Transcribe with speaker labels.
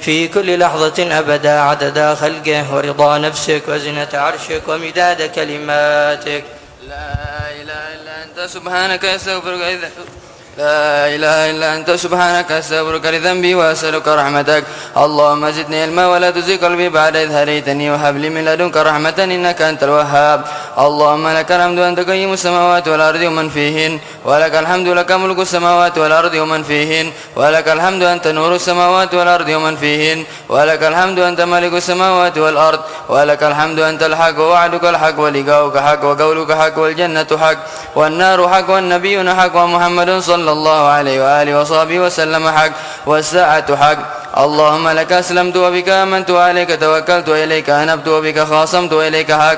Speaker 1: في كل لحظة أبدا عدد خلقه ورضا نفسك وزنة عرشك ومداد كلماتك.
Speaker 2: لا إله إلا أنت سبحانك أستغفرك لا إله إلا أنت سبحانك أستغفرك لذنبي وأسألك رحمتك. اللهم زدني علما ولا تزغ قلبي بعد إذ هديتني وهب لي من لدنك رحمة إنك أنت الوهاب. اللهم لك الحمد أنت قيم السماوات والأرض ومن فيهن ولك الحمد لك ملك السماوات والأرض ومن فيهن ولك الحمد أنت نور السماوات والأرض ومن فيهن ولك الحمد أنت ملك السماوات والأرض ولك الحمد أنت الحق ووعدك الحق ولقاؤك حق وقولك حق والجنة حق والنار حق والنبيون حق ومحمد صلى الله عليه وآله وصحبه وسلم حق والساعة حق. اللهم لك أسلمت وبك آمنت وعليك توكلت وإليك أنبت وبك خاصمت وإليك حق